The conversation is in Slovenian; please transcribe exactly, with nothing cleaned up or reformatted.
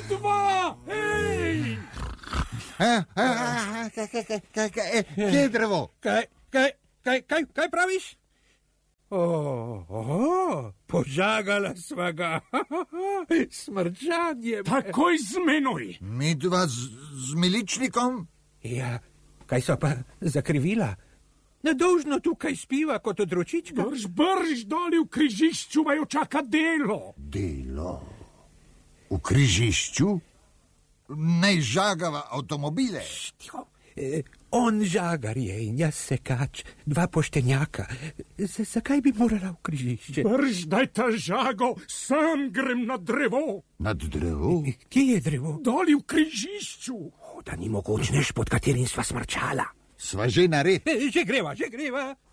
dva, hej! Kje je drevo? Kaj, kaj, kaj, kaj, kaj praviš? Oh, oh, požagala sva ga, smrčanje. Takoj z menoj. Mi dva z, z miličnikom? Ja, kaj so pa zakrivila? Nedolžno tukaj spiva kot odročička. Brž, brž, doli v križišču vajo čaka delo. Delo? V križišču? Naj žagava avtomobile. Tiho. E, on žagar je in jaz sekač, dva poštenjaka. Z, zakaj bi morala v križišče? Brž, daj ta žago, sam grem na drevo. Nad drevo? E, kje je drevo? Doli v križišču. O, da ni mogočneš, pod katerim sva smrčala. Sva že nared. E, že greva, že greva.